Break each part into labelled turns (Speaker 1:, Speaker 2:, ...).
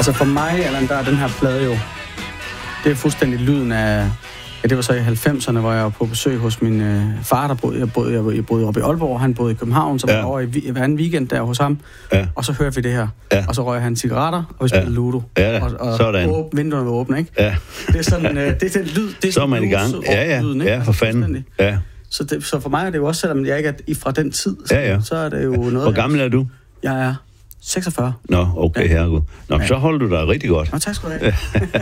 Speaker 1: Altså for mig, Allan, der er den her plade jo, det er fuldstændig lyden af, ja, det var så i 90'erne, hvor jeg var på besøg hos min far, der boede, jeg boede oppe i Aalborg, han boede i København, så var jeg over i hver anden weekend der hos ham, og så hørte vi det her, og så røg han cigaretter, og vi spillede Ludo, og vinduerne var åbne, ikke? Ja. Det er sådan, det er den lyd, det er
Speaker 2: så er man i gang, lyden, ikke? Ja, for fanden, ja.
Speaker 1: Så for mig er det jo også, selvom jeg ikke er fra den tid, så er det jo noget...
Speaker 2: Hvor gammel er du?
Speaker 1: Jeg er 46.
Speaker 2: Nå, okay, herregud. Nå, så holder du dig rigtig godt.
Speaker 1: Nå, tak skal du have.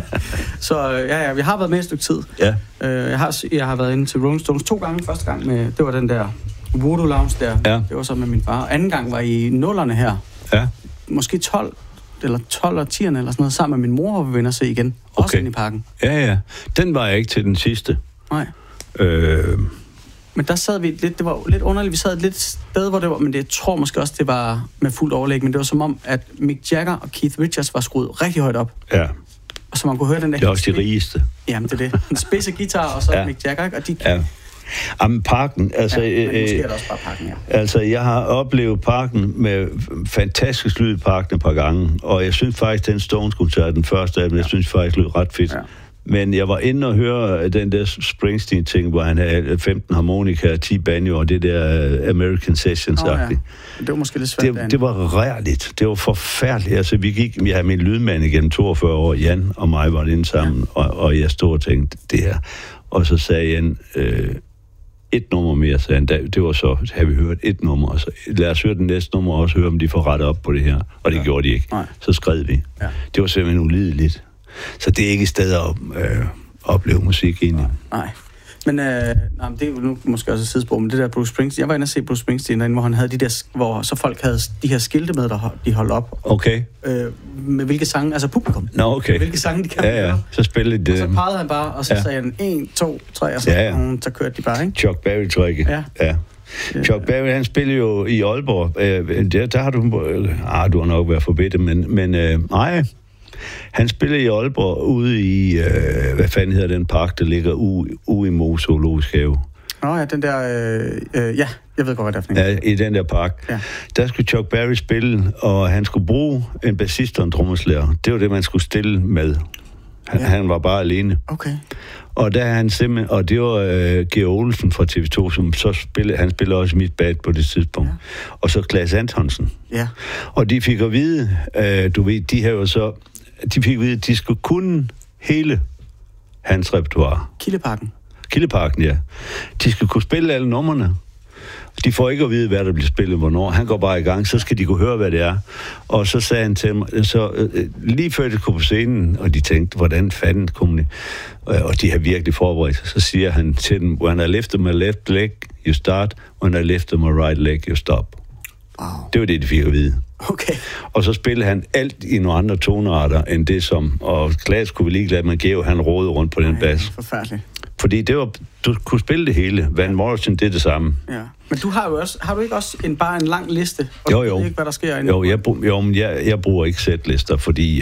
Speaker 1: Så vi har været med et stykke tid. Ja. Jeg har været inde til Rolling Stones 2 gange. Første gang med, det var den der Voodoo Lounge der. Ja. Det var så med min far. Anden gang var i 0'erne her. Ja. Måske 12 og 10'erne eller sådan noget, sammen med min mor, og vi vender se igen. Okay. Også inde i parken.
Speaker 2: Ja. Den var jeg ikke til den sidste.
Speaker 1: Nej. Men der sad vi lidt, det var lidt underligt, vi sad et lidt sted, hvor det var, men det tror måske også, det var med fuldt overlæg, men det var som om, at Mick Jagger og Keith Richards var skruet rigtig højt op. Ja. Og så man kunne høre den der...
Speaker 2: Det er også de rigeste.
Speaker 1: Jamen, det er det. En spidse guitar, og så Mick Jagger, og de...
Speaker 2: Ja. Jamen, parken, altså...
Speaker 1: men måske er det også bare parken, ja.
Speaker 2: Altså, jeg har oplevet parken med fantastisk lyd i parken et par gange, og jeg synes faktisk, den Stones-koncert, den første af dem, jeg synes faktisk lød ret fedt. Ja. Men jeg var inde og høre den der Springsteen-ting, hvor han havde 15 harmonika, 10 banjo og det der American Sessions-agtigt.
Speaker 1: Det var måske lidt svært.
Speaker 2: Det var rærligt. Det var forfærdeligt. Altså, jeg havde min lydmand igennem 42 år, Jan og mig var inde sammen, og jeg stod og tænkte, det her. Og så sagde Jan, et nummer mere, sagde han. Det var så, havde vi hørt et nummer, og så lad os høre den næste nummer, og også høre, om de får rettet op på det her. Og det gjorde de ikke. Nej. Så skred vi. Ja. Det var simpelthen ulideligt. Så det er ikke et sted at opleve musik egentlig.
Speaker 1: Nej. Men det er jo nu måske også et sidespor, men det der Bruce Springsteen, jeg var inde og se Bruce Springsteen derinde, hvor han havde de der, hvor så folk havde de her skilte med, der de holdt op.
Speaker 2: Okay.
Speaker 1: Med hvilke sange, altså publikum.
Speaker 2: Nå, okay. Med
Speaker 1: hvilke sange de kan høre.
Speaker 2: Så spillede de
Speaker 1: det. Og så pegede han bare, og så sagde han 1, 2, 3, og så kørte de bare, ikke?
Speaker 2: Chuck Berry, tror jeg ikke. Ja. Chuck Berry, han spillede jo i Aalborg. Der har du... du har nok været forbedt, men nej... Han spiller i Aalborg ude i, hvad fanden hedder den park, der ligger ude i Mo Zoologisk Have.
Speaker 1: Ja, den der, jeg ved godt, hvad det er for en.
Speaker 2: Ja, i den der park. Ja. Der skulle Chuck Berry spille, og han skulle bruge en bassist og en trommeslager. Det var det, man skulle stille med. Han var bare alene.
Speaker 1: Okay.
Speaker 2: Og der er han simpelthen, og det var Georg Olsen fra TV2, som så spillede, han spillede også Mit Bad på det tidspunkt. Ja. Og så Claes Antonsen. Ja. Og de fik at vide, du ved, de fik at vide, at de skulle kunne hele hans repertoire. Kildeparken, ja. De skal kunne spille alle numrene. De får ikke at vide, hvad der bliver spillet, hvornår. Han går bare i gang, så skal de kunne høre, hvad det er. Og så sagde han til mig, lige før de kom på scenen, og de tænkte, hvordan fanden kom de? Og de har virkelig forberedt. Så siger han til dem, when I lift my left leg, you start. When I lift my right leg, you stop.
Speaker 1: Wow.
Speaker 2: Det var det, de fik at vide.
Speaker 1: Okay.
Speaker 2: Og så spillede han alt i nogle andre tonearter, end det som... Og Klaas kunne vi lige glade, man gav, han rådede rundt på den bas.
Speaker 1: Forfærdeligt.
Speaker 2: Fordi det var, du kunne spille det hele. Van Morrison, det er det samme.
Speaker 1: Ja. Men du har jo også, har du ikke også bare en lang liste? Og
Speaker 2: jo.
Speaker 1: Du ved ikke, hvad der sker inde?
Speaker 2: Jeg bruger ikke sætlister, fordi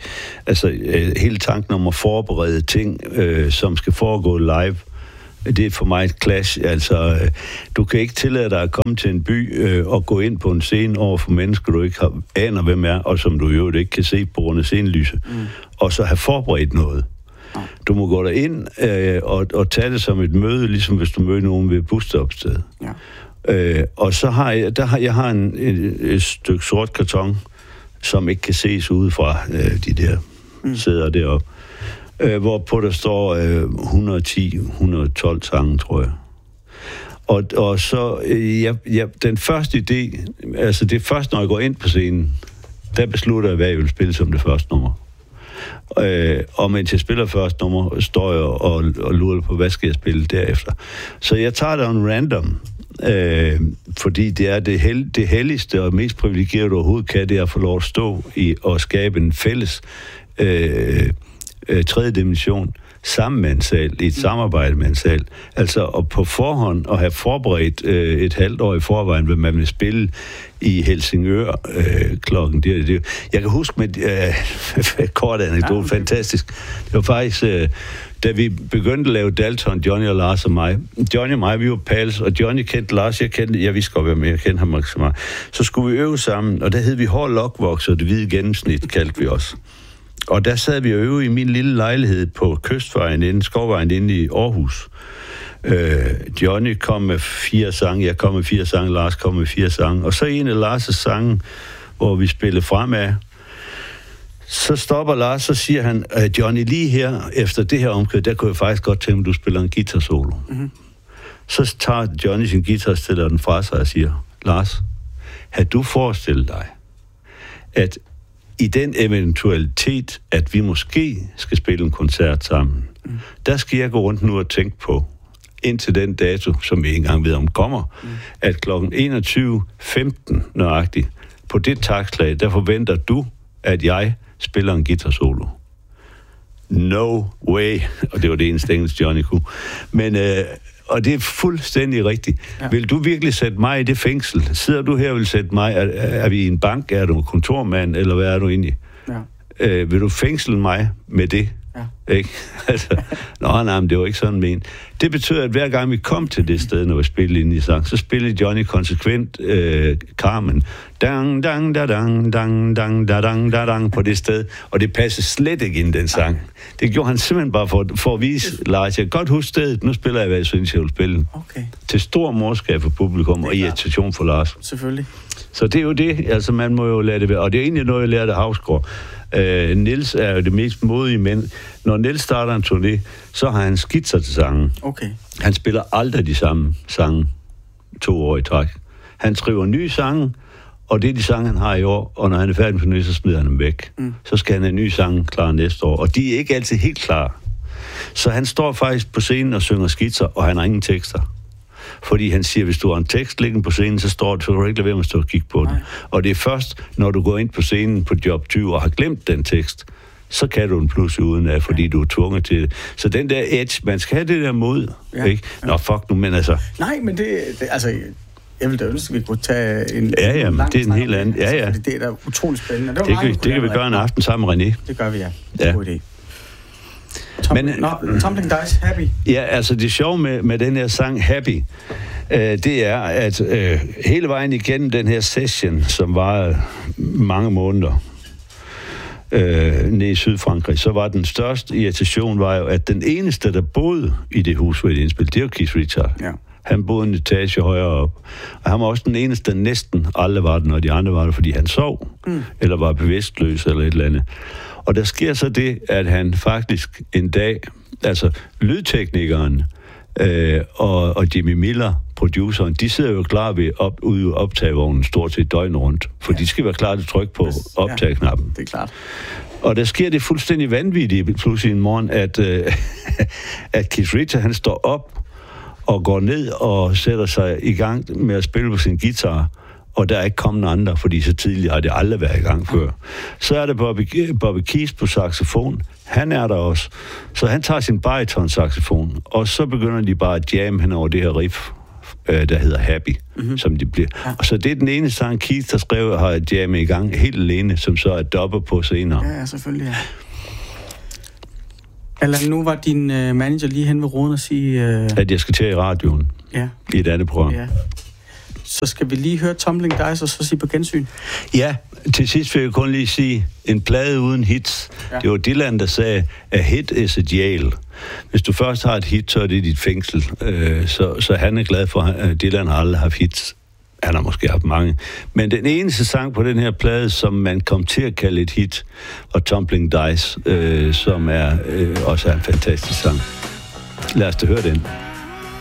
Speaker 2: hele tanken om at forberede ting, som skal foregå live, det er for mig et clash. Altså, du kan ikke tillade dig at komme til en by og gå ind på en scene over for mennesker, du ikke aner, hvem er, og som du jo ikke kan se på grund af scenelyset, og så have forberedt noget. Du må gå derind og tage det som et møde, ligesom hvis du møder nogen ved et busstopsted. Ja. Og så har jeg har et stykke sort karton, som ikke kan ses udefra de der sæder deroppe. Hvorpå der står 110-112 sange, tror jeg. Og så, den første idé, altså det første, når jeg går ind på scenen, der beslutter jeg, hvad jeg vil spille som det første nummer. Og mens jeg spiller første nummer, står jeg og lurer på, hvad skal jeg spille derefter. Så jeg tager det en random, fordi det er det helligste og mest privilegerede, du overhovedet kan, det er at få lov at stå i og skabe en fælles tredje dimension sammen med en sal, i et samarbejde med en sal. Altså at på forhånd at have forberedt et halvt år i forvejen, hvad man vil spille i Helsingør klokken. Jeg kan huske med kort anekdote, fantastisk. Det var faktisk, da vi begyndte at lave Dalton, Johnny og Lars og mig. Johnny og mig, vi var pals, og Johnny kendte Lars, jeg vidste godt, hvem jeg kendte ham ikke så meget. Så skulle vi øve sammen, og der hed vi hård lokvoks, og det hvide gennemsnit kaldte vi os. Og der sad vi og øvede i min lille lejlighed på Kystvejen Skovvejen inde i Aarhus. Johnny kom med 4 sange, jeg kom med 4 sange, Lars kom med 4 sange. Og så en af Lars' sange, hvor vi spillede fremad, så stopper Lars, så siger han, Johnny, lige her, efter det her omkød, der kunne jeg faktisk godt tænke, at du spiller en guitar-solo. Mm-hmm. Så tager Johnny sin guitar, stiller den fra sig og siger, Lars, har du forestillet dig, at i den eventualitet, at vi måske skal spille en koncert sammen, der skal jeg gå rundt nu og tænke på, indtil den dato, som vi ikke engang ved om kommer, at kl. 21.15 nøjagtigt, på det takslag, der forventer du, at jeg spiller en guitar-solo. No way. Og det var det eneste engelsk, Johnny kunne. Men, og det er fuldstændig rigtigt. Ja. Vil du virkelig sætte mig i det fængsel? Sidder du her og vil sætte mig? Er vi i en bank? Er du kontormand? Eller hvad er du egentlig? Ja. Vil du fængsle mig med det? Ja. Ikke? Altså, nej, det var ikke sådan ment. Det betyder, at hver gang vi kom til det sted, når vi spillede ind i sang, så spillede Johnny konsekvent Carmen. Dang, dang, da, dang, dang, dang, da, dang, da, dang, på det sted. Og det passede slet ikke ind, den sang. Det gjorde han simpelthen bare for at vise Lars. Jeg kan godt huske stedet. Nu spiller jeg, hvad jeg synes, jeg vil spille. Okay. Til stor morskab for publikum og irritation for Lars.
Speaker 1: Selvfølgelig.
Speaker 2: Så det er jo det. Altså, man må jo lade det være. Og det er egentlig noget, jeg lærte af Havsgaard. Niels er jo det mest modige mænd. Når Niels starter en turné, så har han skitser til sangen. Okay. Han spiller aldrig de samme sange 2 år i træk. Han skriver nye sange, og det er de sange, han har i år, og når han er færdig med turné, så smider han dem væk. Så skal han have nye sange klar næste år, og de er ikke altid helt klar. Så han står faktisk på scenen og synger skitser, og han har ingen tekster. Fordi han siger, hvis du har en tekst liggende på scenen, så står det, så du ikke lade være med at stå og kigge på den. Og det er først, når du går ind på scenen på job 20 og har glemt den tekst, så kan du den pludselig uden af, fordi du er tvunget til det. Så den der edge, man skal have det der mod, ikke? Nå, fuck nu, men altså...
Speaker 1: Nej, men det altså... Jeg ville da ønske, at vi kunne tage en...
Speaker 2: Ja, men det er en helt anden... Ja.
Speaker 1: Fordi det er da utroligt spændende.
Speaker 2: Det kan vi gøre en aften sammen med René.
Speaker 1: Det gør vi, ja. Det er en god idé. Tumbling Dice, Happy.
Speaker 2: Ja, altså det sjove med den her sang Happy, det er, at hele vejen igennem den her session, som var mange måneder nede i Sydfrankrig, så var den største irritation var jo, at den eneste, der boede i det hus, hvor det indspillet, det var Keith Richards. Ja. Han boede en etage højere op. Og han var også den eneste, der næsten aldrig var den, og de andre var det, fordi han sov, eller var bevidstløs, eller et eller andet. Og der sker så det, at han faktisk en dag, altså lydteknikeren og Jimmy Miller, produceren, de sidder jo klar ved ude optagevognen stort set døgn rundt, for de skal være klar til at trykke på optageknappen.
Speaker 1: Det er klart.
Speaker 2: Og der sker det fuldstændig vanvittigt pludselig en morgen, at Keith Richards, han står op og går ned og sætter sig i gang med at spille på sin guitar, og der er ikke kommet andre, fordi så tidligt har det aldrig været i gang før. Så er det Bobby Keys på saxofon. Han er der også. Så han tager sin bariton-saxofon, og så begynder de bare at jamme hen over det her riff, der hedder Happy, som de bliver. Ja. Og så det er den ene sang, Keith der skrev, har jammet i gang helt alene, som så er dobbler på senere.
Speaker 1: Ja, selvfølgelig, ja. Allan, nu var din manager lige hen ved roden og sige...
Speaker 2: At jeg skal til i radioen. Ja. I et andet program. Ja.
Speaker 1: Så skal vi lige høre Tumbling Dice og så sige på gensyn.
Speaker 2: Ja, til sidst vil jeg kun lige sige, en plade uden hits. Ja. Det var Dylan, der sagde, a hit is a jail. Hvis du først har et hit, så er det dit fængsel. Så han er glad for, at Dylan har aldrig haft hits. Han har måske haft mange. Men den eneste sang på den her plade, som man kom til at kalde et hit, var Tumbling Dice, som er også en fantastisk sang. Lad os da høre den.